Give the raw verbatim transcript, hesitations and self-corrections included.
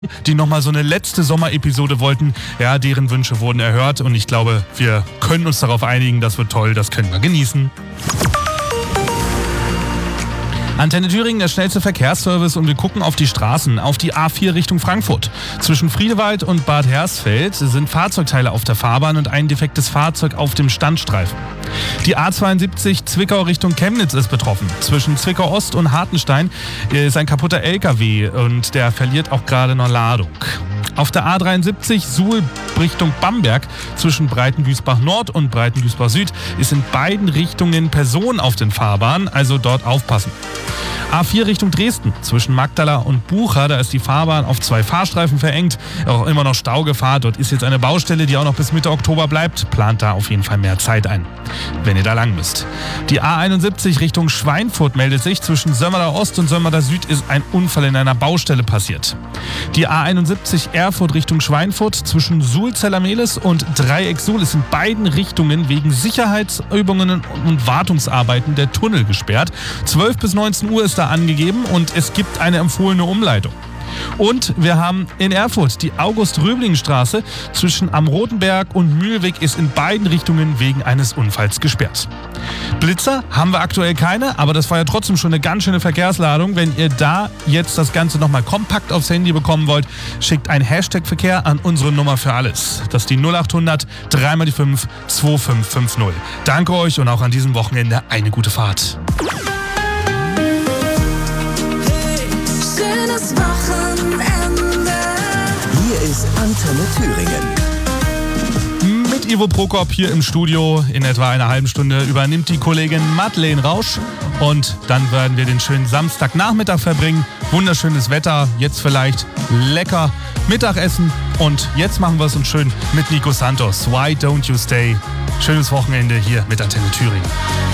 die nochmal so eine letzte Sommerepisode wollten. Ja, deren Wünsche wurden erhört und ich glaube, wir können uns darauf einigen, das wird toll, das können wir genießen. Antenne Thüringen, der schnellste Verkehrsservice und wir gucken auf die Straßen, auf die A vier Richtung Frankfurt. Zwischen Friedewald und Bad Hersfeld sind Fahrzeugteile auf der Fahrbahn und ein defektes Fahrzeug auf dem Standstreifen. Die A zweiundsiebzig Zwickau Richtung Chemnitz ist betroffen. Zwischen Zwickau Ost und Hartenstein ist ein kaputter L K W und der verliert auch gerade noch Ladung. Auf der A dreiundsiebzig Suhl Richtung Bamberg zwischen Breitengüßbach Nord und Breitengüßbach Süd ist in beiden Richtungen Personen auf den Fahrbahnen, also dort aufpassen. A vier Richtung Dresden zwischen Magdala und Bucha, da ist die Fahrbahn auf zwei Fahrstreifen verengt, auch immer noch Staugefahr. Dort ist jetzt eine Baustelle, die auch noch bis Mitte Oktober bleibt. Plant da auf jeden Fall mehr Zeit ein, wenn ihr da lang müsst. Die A einundsiebzig Richtung Schweinfurt meldet sich. Zwischen Sömmerda Ost und Sömmerda Süd ist ein Unfall in einer Baustelle passiert. Die A einundsiebzig Erfurt Richtung Schweinfurt zwischen Suhl-Zellermehlis und Dreieck Suhl ist in beiden Richtungen wegen Sicherheitsübungen und Wartungsarbeiten der Tunnel gesperrt. zwölf bis neunzehn Uhr ist da angegeben und es gibt eine empfohlene Umleitung. Und wir haben in Erfurt die August-Röbling-Straße zwischen Am Rotenberg und Mühlweg ist in beiden Richtungen wegen eines Unfalls gesperrt. Blitzer haben wir aktuell keine, aber das war ja trotzdem schon eine ganz schöne Verkehrsladung. Wenn ihr da jetzt das Ganze nochmal kompakt aufs Handy bekommen wollt, schickt ein Hashtag Verkehr an unsere Nummer für alles. Das ist die null achthundert drei mal die fünf zwei fünf fünf null. Danke euch und auch an diesem Wochenende eine gute Fahrt. Hier ist Antenne Thüringen. Mit Ivo Prokop hier im Studio. In etwa einer halben Stunde übernimmt die Kollegin Madeleine Rausch. Und dann werden wir den schönen Samstagnachmittag verbringen. Wunderschönes Wetter, jetzt vielleicht lecker Mittagessen. Und jetzt machen wir es uns schön mit Nico Santos. Why don't you stay? Schönes Wochenende hier mit Antenne Thüringen.